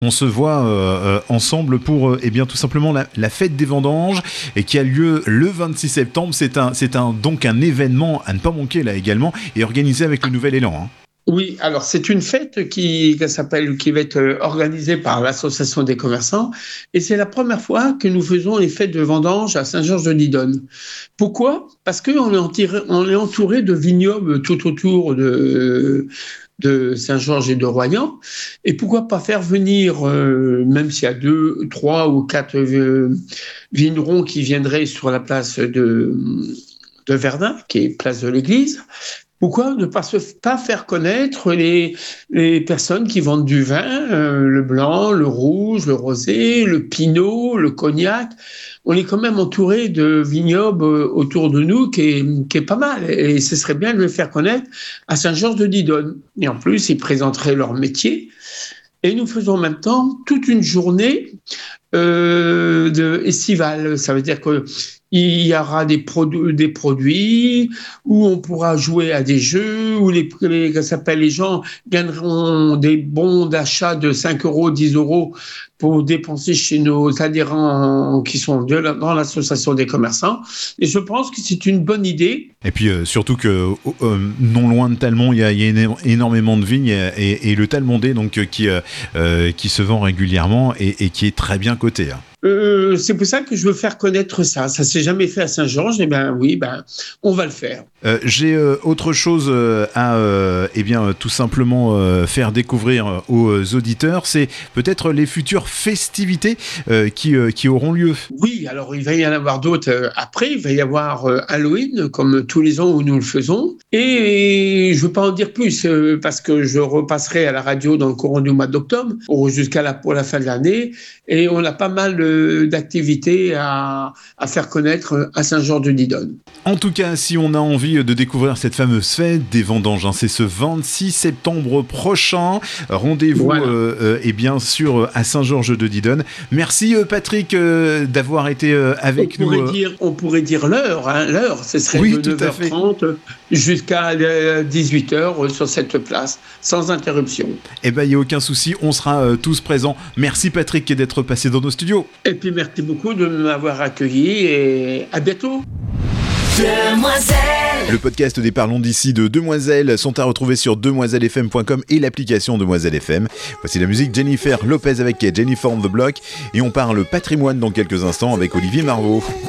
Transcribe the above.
On se voit ensemble pour tout simplement la fête des vendanges et qui a lieu le 26 septembre. Donc un événement à ne pas manquer là également et organisé avec le Nouvel Élan. Hein. Oui, alors c'est une fête qui va être organisée par l'Association des commerçants et c'est la première fois que nous faisons les fêtes de vendanges à Saint-Georges-de-Didonne. Pourquoi ? Parce qu'on est entouré de vignobles tout autour de Saint-Georges et de Royan. Et pourquoi pas faire venir, même s'il y a 2, 3 ou 4 vignerons qui viendraient sur la place de Verdun, qui est place de l'église. Pourquoi ne pas faire connaître les personnes qui vendent du vin, le blanc, le rouge, le rosé, le pinot, le cognac. On est quand même entouré de vignobles autour de nous qui est pas mal. Et ce serait bien de le faire connaître à Saint-Georges-de-Didonne. Et en plus, ils présenteraient leur métier. Et nous faisons en même temps toute une journée estivale. Ça veut dire que il y aura des produits où on pourra jouer à des jeux, où les gens gagneront des bons d'achat de 5 €, 10 € pour dépenser chez nos adhérents qui sont dans l'association des commerçants. Et je pense que c'est une bonne idée. Et puis surtout que non loin de Talmont, il y a énormément de vignes et le Talmondais donc qui se vend régulièrement et qui est très bien coté. Hein. C'est pour ça que je veux faire connaître ça. Ça s'est jamais fait à Saint-Georges. Eh ben oui, on va le faire. J'ai autre chose à tout simplement faire découvrir aux auditeurs. C'est peut-être les futures festivités qui auront lieu. Oui, alors il va y en avoir d'autres après. Il va y avoir Halloween, comme tous les ans où nous le faisons. Et je ne veux pas en dire plus parce que je repasserai à la radio dans le courant du mois d'octobre pour la fin de l'année. Et on a pas mal d'activités à faire connaître à Saint-Georges-de-Didonne. En tout cas, si on a envie de découvrir cette fameuse fête des vendanges, c'est ce 26 septembre prochain. Rendez-vous voilà. Sûr à Saint-Georges-de-Didonne. Merci Patrick d'avoir été avec nous. On pourrait dire l'heure. L'heure, ce serait de 9h30 jusqu'à 18h sur cette place, sans interruption. Il n'y a aucun souci, on sera tous présents. Merci Patrick d'être passé dans nos studios. Et puis merci beaucoup de m'avoir accueilli et à bientôt. Demoiselle. Le podcast des Parlons d'ici de Demoiselle sont à retrouver sur demoiselefm.com et l'application Demoiselle FM. Voici la musique Jennifer Lopez avec Jennifer on the Block et on parle patrimoine dans quelques instants avec Olivier Marvaux.